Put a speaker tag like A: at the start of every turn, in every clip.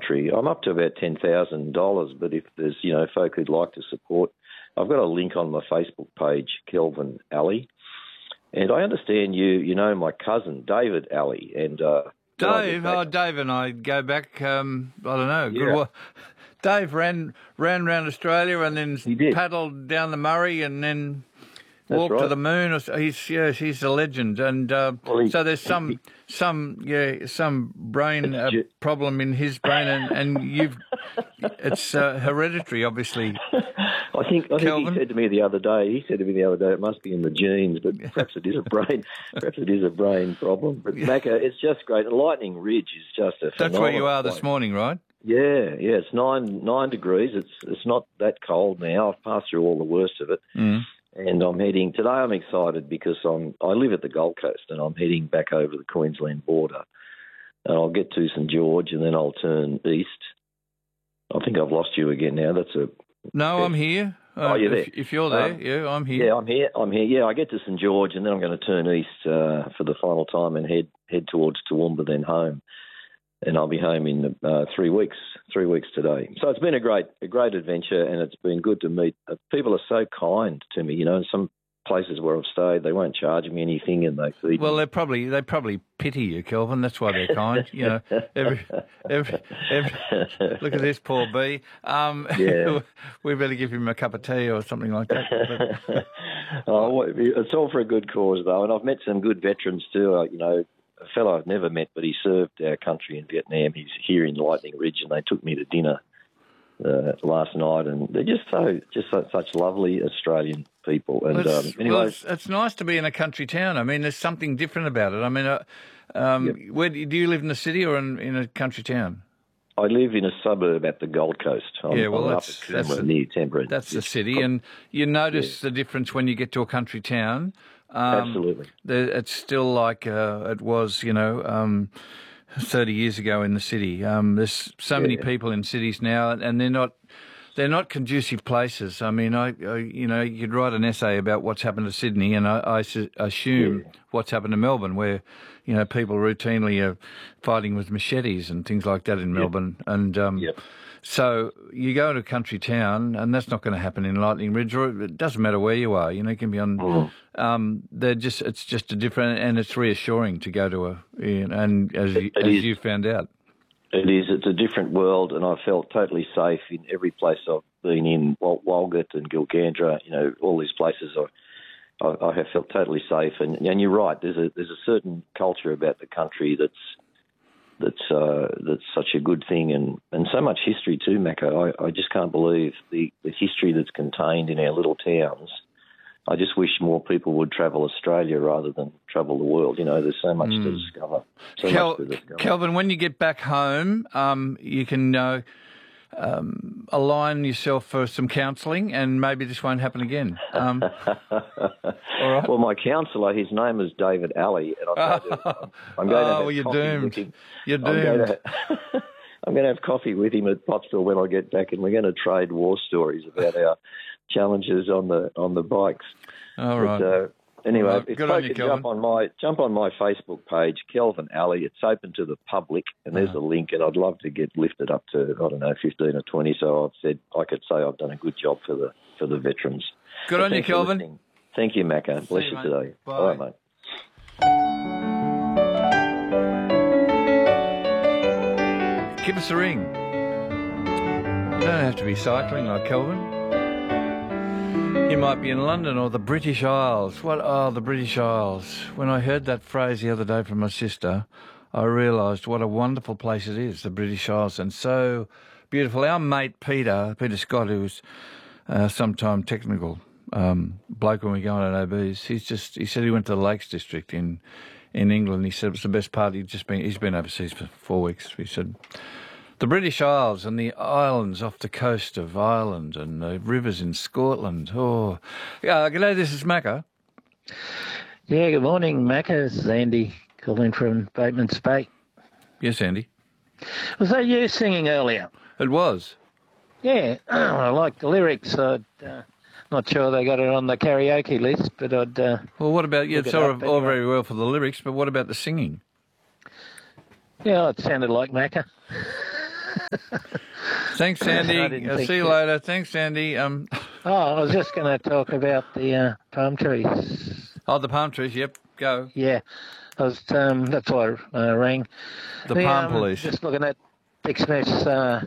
A: country. I'm up to about $10,000, but if there's, folk who'd like to support, I've got a link on my Facebook page, Kelvin Alley. And I understand you know my cousin, David Alley. And
B: Dave and I go back, I don't know.
A: Yeah.
B: Dave ran around Australia and then paddled down the Murray and then walked to the moon. He's a legend. And so there's some brain problem in his brain, and it's hereditary, obviously.
A: I think he said to me the other day, it must be in the genes, but perhaps it is a brain problem. But Macca, it's just great. And Lightning Ridge is just a phenomenal
B: That's where you are
A: place.
B: This morning, right?
A: Yeah, it's 9 degrees. It's not that cold now. I've passed through all the worst of it.
B: Mm.
A: And I'm heading, today I'm excited because I live at the Gold Coast and I'm heading back over the Queensland border. And I'll get to St George and then I'll turn east. I think I've lost you again now.
B: No, I'm here.
A: You're there.
B: If you're there, I'm here.
A: Yeah, I'm here. Yeah, I get to St George and then I'm going to turn east for the final time and head towards Toowoomba, then home. And I'll be home in 3 weeks. 3 weeks today. So it's been a great adventure, and it's been good to meet. People are so kind to me. In some places where I've stayed, they won't charge me anything, and they feed.
B: Well, they probably pity you, Kelvin. That's why they're kind. Every look at this poor bee. We better give him a cup of tea or something like that.
A: It's all for a good cause, though, and I've met some good veterans too. A fellow I've never met, but he served our country in Vietnam. He's here in Lightning Ridge, and they took me to dinner last night, and they're just such lovely Australian people. And
B: it's nice to be in a country town. I mean, there's something different about it. I mean, where do you live, in the city or in a country town?
A: I live in a suburb at the Gold Coast. That's near Temperate.
B: That's the city, and you notice the difference when you get to a country town.
A: Absolutely.
B: It's still like it was, 30 years ago in the city. There's so many people in cities now, and they're not conducive places. I mean, you could write an essay about what's happened to Sydney, and I assume what's happened to Melbourne, where people routinely are fighting with machetes and things like that in Melbourne, and. So you go to a country town, and that's not going to happen in Lightning Ridge. Or it doesn't matter where you are. It can be on. It's just a different, and it's reassuring to go to as you found out.
A: It is. It's a different world, and I felt totally safe in every place I've been in. Walgett and Gilgandra, all these places. I have felt totally safe, and you're right. There's a certain culture about the country that's such a good thing, and so much history too, Macca. I just can't believe the history that's contained in our little towns. I just wish more people would travel Australia rather than travel the world. There's so much to discover.
B: Kelvin, when you get back home, you can align yourself for some counselling, and maybe this won't happen again. All right.
A: Well, my counsellor, his name is David Alley, and I'm going to have
B: you're
A: coffee
B: doomed.
A: with him.
B: You're doomed.
A: I'm going to have coffee with him at Pottsville when I get back, and we're going to trade war stories about our challenges on the bikes.
B: All right.
A: Anyway,
B: Well, good on you, Kelvin.
A: jump on my Facebook page, Kelvin Alley. It's open to the public, and there's a link, and I'd love to get lifted up to 15 or 20. So I could say I've done a good job for the veterans.
B: Good on you, Kelvin.
A: Thank you, Macca. Bless you today.
B: Bye.
A: All right, mate.
B: Give us a ring. You don't have to be cycling like Kelvin. You might be in London or the British Isles. What are the British Isles? When I heard that phrase the other day from my sister, I realised what a wonderful place it is, the British Isles, and so beautiful. Our mate Peter Scott, who's sometime technical bloke when we go on at OBs, he said he went to the Lakes District in England. He said it was the best part. He's been overseas for 4 weeks. He said the British Isles and the islands off the coast of Ireland and the rivers in Scotland. Oh, yeah. G'day, this is Macca.
C: Yeah, good morning, Macca. This is Andy calling from Bateman's Bay.
B: Yes, Andy.
C: Was that you singing earlier?
B: It was.
C: Yeah, I like the lyrics. Not sure they got it on the karaoke list, but I'd...
B: well, what about... Yeah, it's all very well for the lyrics, but what about the singing?
C: Yeah, it sounded like Macca.
B: Thanks, Andy. I'll see you later. Thanks, Andy.
C: I was just going to talk about the palm trees.
B: Oh, the palm trees. Yep, go.
C: Yeah, I was. That's why I rang.
B: The palm police.
C: Just looking at Dick Smith's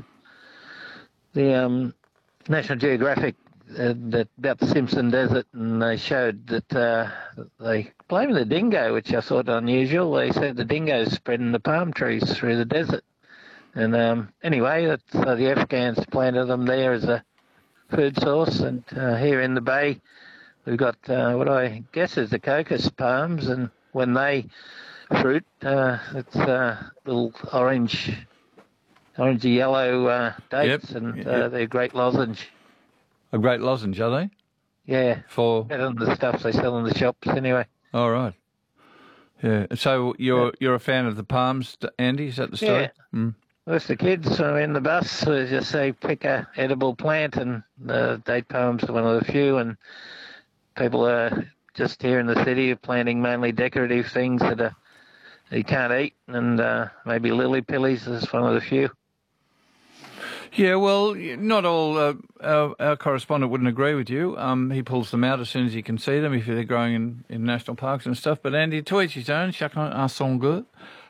C: the National Geographic about the Simpson Desert, and they showed that they blame the dingo, which I thought unusual. They said the dingo's spreading the palm trees through the desert. And anyway, the Afghans planted them there as a food source. And here in the bay, we've got what I guess is the cocos palms. And when they fruit, it's little orangey yellow dates,
B: yep.
C: and they're a great lozenge.
B: A great lozenge, are they?
C: Yeah.
B: For
C: better than the stuff they sell in the shops anyway.
B: All right. Yeah. So you're a fan of the palms, Andy? Is that the story?
C: Yeah.
B: Mm.
C: With the kids in the bus, we just say pick a edible plant, and date palms are one of the few. And people are just here in the city are planting mainly decorative things that you can't eat, and maybe lily pillies is one of the few.
B: Yeah, well, not all. Our correspondent wouldn't agree with you. He pulls them out as soon as he can see them if they're growing in national parks and stuff. But Andy, to each his own. Chacun a son goût.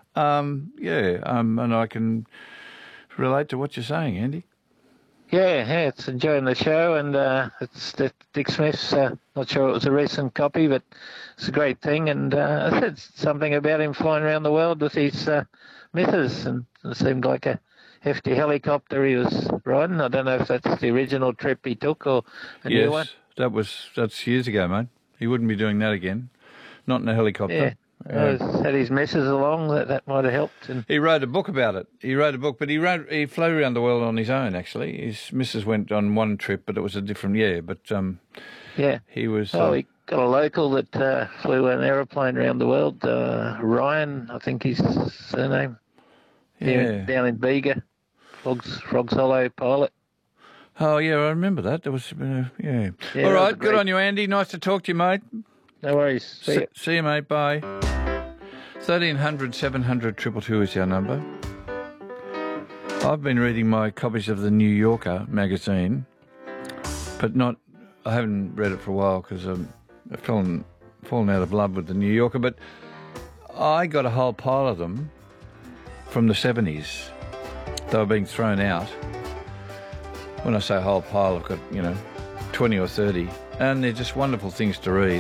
B: And I can relate to what you're saying, Andy.
C: Yeah, it's enjoying the show, and it's Dick Smith's. Not sure it was a recent copy, but it's a great thing. And I said something about him flying around the world with his missus, and it seemed like a hefty helicopter he was riding. I don't know if that's the original trip he took or a new one.
B: Yes, that's years ago, mate. He wouldn't be doing that again. Not in a helicopter.
C: Yeah. Had his missus along, that might have helped. And
B: he wrote a book about it. He flew around the world on his own, actually. His missus went on one trip, but it was a different year. But he was...
C: he got a local that flew an aeroplane around the world. Ryan, I think his surname.
B: Yeah.
C: Down in Bega. Frogs Hollow pilot.
B: Oh, yeah, I remember that. There was, yeah.
C: Yeah,
B: all right, good on you, Andy. Nice to talk to you, mate.
C: No worries.
B: See you, mate. Bye. 1300 700 222 is our number. I've been reading my copies of the New Yorker magazine, but I haven't read it for a while because I've fallen out of love with the New Yorker, but I got a whole pile of them from the 70s. They were being thrown out. When I say whole pile, I've got, 20 or 30, and they're just wonderful things to read.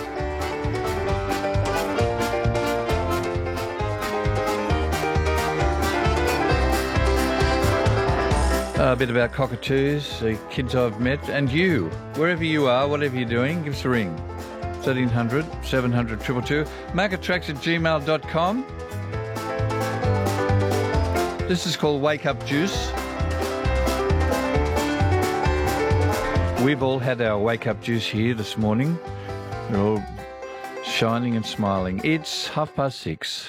B: A bit about cockatoos, the kids I've met, and you, wherever you are, whatever you're doing, give us a ring. 1300 700 222. macatracks@gmail.com. This is called Wake Up Juice. We've all had our wake up juice here this morning. We're all shining and smiling. It's 6:30.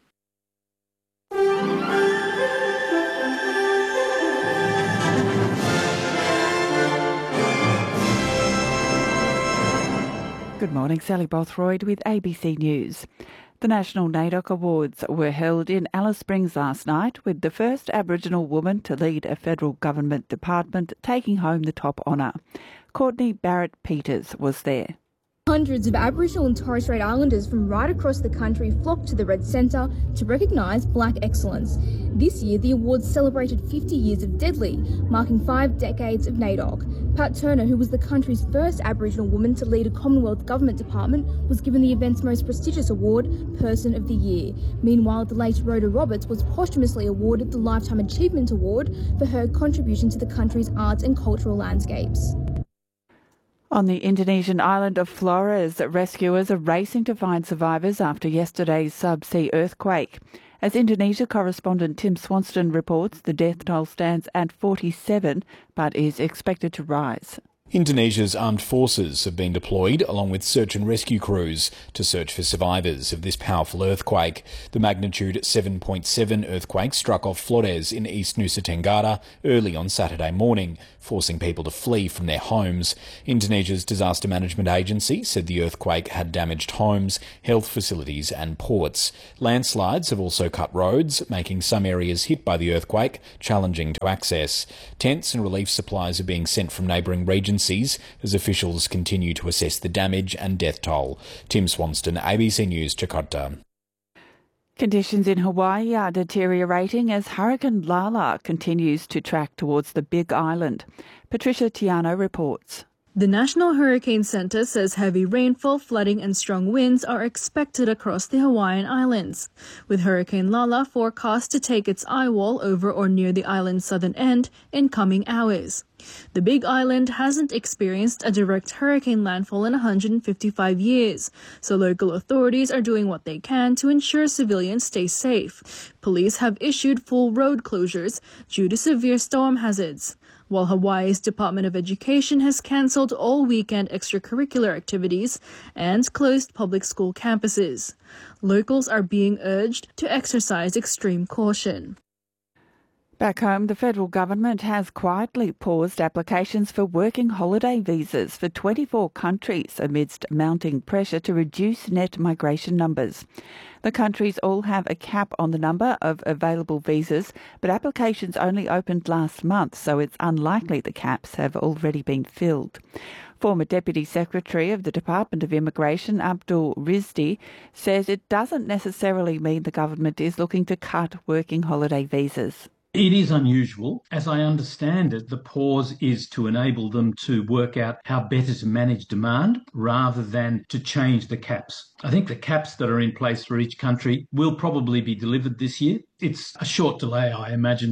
D: Good morning, Sally Bothroyd with ABC News. The National NAIDOC Awards were held in Alice Springs last night, with the first Aboriginal woman to lead a federal government department taking home the top honour. Courtney Barrett-Peters was there.
E: Hundreds of Aboriginal and Torres Strait Islanders from right across the country flocked to the Red Centre to recognise Black excellence. This year, the awards celebrated 50 years of Deadly, marking 5 decades of NAIDOC. Pat Turner, who was the country's first Aboriginal woman to lead a Commonwealth Government department, was given the event's most prestigious award, Person of the Year. Meanwhile, the late Rhoda Roberts was posthumously awarded the Lifetime Achievement Award for her contribution to the country's arts and cultural landscapes.
D: On the Indonesian island of Flores, rescuers are racing to find survivors after yesterday's subsea earthquake. As Indonesia correspondent Tim Swanston reports, the death toll stands at 47, but is expected to rise.
F: Indonesia's armed forces have been deployed along with search and rescue crews to search for survivors of this powerful earthquake. The magnitude 7.7 earthquake struck off Flores in East Nusa Tenggara early on Saturday morning, forcing people to flee from their homes. Indonesia's disaster management agency said the earthquake had damaged homes, health facilities and ports. Landslides have also cut roads, making some areas hit by the earthquake challenging to access. Tents and relief supplies are being sent from neighbouring regions as officials continue to assess the damage and death toll. Tim Swanston, ABC News, Jakarta.
D: Conditions in Hawaii are deteriorating as Hurricane Lala continues to track towards the Big Island. Patricia Tiano reports.
G: The National Hurricane Center says heavy rainfall, flooding and strong winds are expected across the Hawaiian Islands, with Hurricane Lala forecast to take its eye wall over or near the island's southern end in coming hours. The Big Island hasn't experienced a direct hurricane landfall in 155 years, so local authorities are doing what they can to ensure civilians stay safe. Police have issued full road closures due to severe storm hazards, while Hawaii's Department of Education has cancelled all weekend extracurricular activities and closed public school campuses. Locals are being urged to exercise extreme caution.
D: Back home, the federal government has quietly paused applications for working holiday visas for 24 countries amidst mounting pressure to reduce net migration numbers. The countries all have a cap on the number of available visas, but applications only opened last month, so it's unlikely the caps have already been filled. Former Deputy Secretary of the Department of Immigration, Abdul Rizdi, says it doesn't necessarily mean the government is looking to cut working holiday visas.
H: It is unusual. As I understand it, the pause is to enable them to work out how better to manage demand rather than to change the caps. I think the caps that are in place for each country will probably be delivered this year. It's a short delay, I imagine.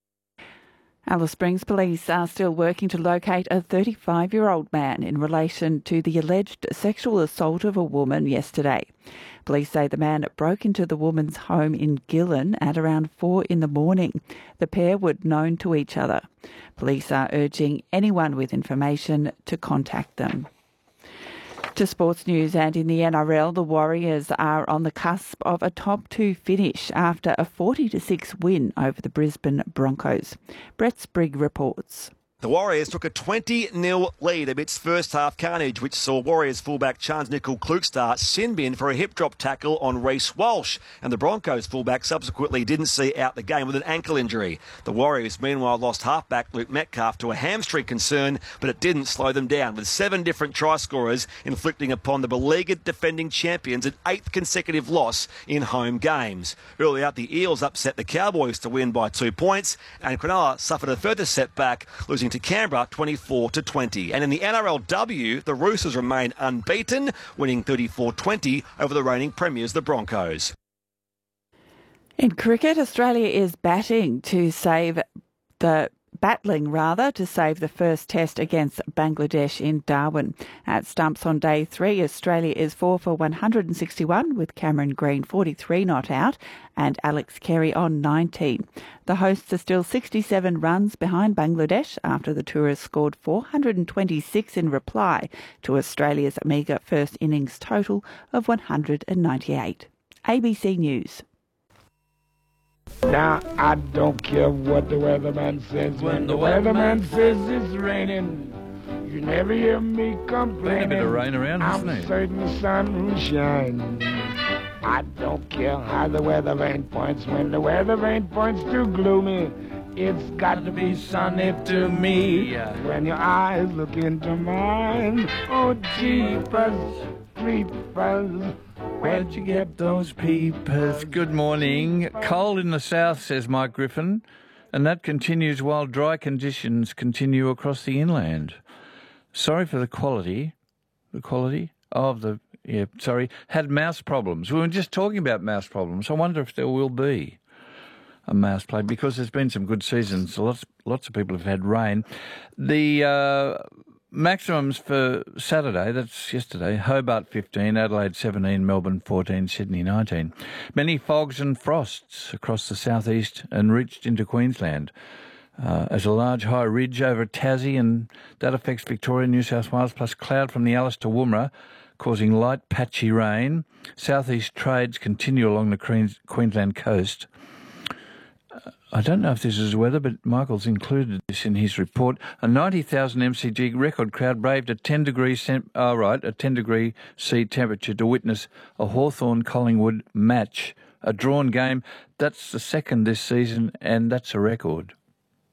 D: Alice Springs police are still working to locate a 35-year-old man in relation to the alleged sexual assault of a woman yesterday. Police say the man broke into the woman's home in Gillen at around 4 a.m. The pair were known to each other. Police are urging anyone with information to contact them. To sports news, and in the NRL, the Warriors are on the cusp of a top 2 finish after a 40-6 win over the Brisbane Broncos. Brett Sprigg reports.
I: The Warriors took a 20-0 lead amidst first-half carnage, which saw Warriors fullback Charnze Nicoll-Klokstad sin bin for a hip-drop tackle on Reece Walsh, and the Broncos fullback subsequently didn't see out the game with an ankle injury. The Warriors, meanwhile, lost halfback Luke Metcalf to a hamstring concern, but it didn't slow them down, with 7 different try scorers inflicting upon the beleaguered defending champions an 8th consecutive loss in home games. Early out, the Eels upset the Cowboys to win by 2 points, and Cronulla suffered a further setback, losing to Canberra 24-20. And in the NRLW, the Roosters remain unbeaten, winning 34-20 over the reigning premiers, the Broncos.
D: In cricket, Australia is battling to save the first test against Bangladesh in Darwin. At stumps on day 3, Australia is 4 for 161 with Cameron Green 43 not out and Alex Carey on 19. The hosts are still 67 runs behind Bangladesh after the tourists scored 426 in reply to Australia's meagre first innings total of 198. ABC News.
J: Now, I don't care what the weatherman says. When the weatherman says it's raining, you never hear me complaining.
B: A bit of rain around, hasn't it?
J: I'm certain the sun will shine. I don't care how the weather vane points. When the weather vane points too gloomy, it's got to be sunny to me. When your eyes look into mine, oh, jeepers, creepers. Where'd you get those peepers?
B: Good morning. Cold in the south, says Mike Griffin, and that continues while dry conditions continue across the inland. Sorry for the quality of the, had mouse problems. We were just talking about mouse problems. I wonder if there will be a mouse plague, because there's been some good seasons. Lots of people have had rain. The maximums for Saturday, that's yesterday, Hobart 15, Adelaide 17, Melbourne 14, Sydney 19. Many fogs and frosts across the southeast and reached into Queensland. As a large high ridge over Tassie, and that affects Victoria and New South Wales, plus cloud from the Alice to Woomera, causing light patchy rain. Southeast trades continue along the Queensland coast. I don't know if this is weather, but Michael's included this in his report. A 90,000 MCG record crowd braved a 10 degree C temperature to witness a Hawthorn-Collingwood match, a drawn game. That's the second this season, and that's a record.